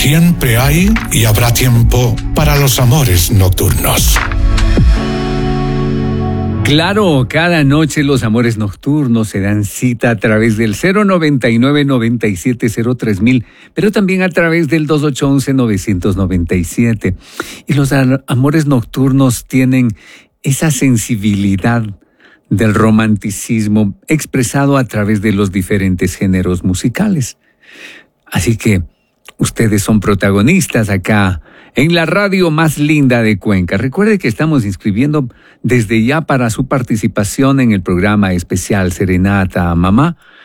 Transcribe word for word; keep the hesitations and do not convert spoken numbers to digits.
Siempre hay y habrá tiempo para los amores nocturnos. Claro, cada noche los amores nocturnos se dan cita a través del cero noventa y nueve, noventa y siete cero tres mil, pero también a través del dos ocho uno uno, nueve nueve siete. Y los amores nocturnos tienen esa sensibilidad del romanticismo expresado a través de los diferentes géneros musicales. Así que ustedes son protagonistas acá en la radio más linda de Cuenca. Recuerde que estamos inscribiendo desde ya para su participación en el programa especial Serenata a Mamá.